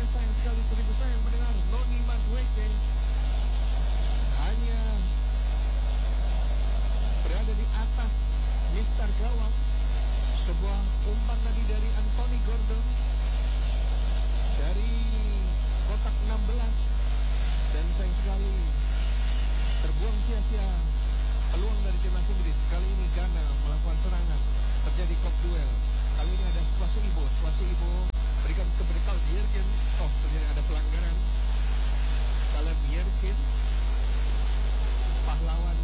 sayang sekali, seribu sayang mendengar Noni Madueke hanya berada di atas mistar gawang. Sebuah umpan tadi dari Anthony Gordon dari kotak 16, dan sayang sekali terbuang sia-sia peluang dari timnas Inggris. Kali ini Ghana melakukan serangan, terjadi kop duel. Kali ini ada Swasi Ibo berikan ke Caleb Yerkin. Oh, ternyata ada pelanggaran. Caleb Yerkin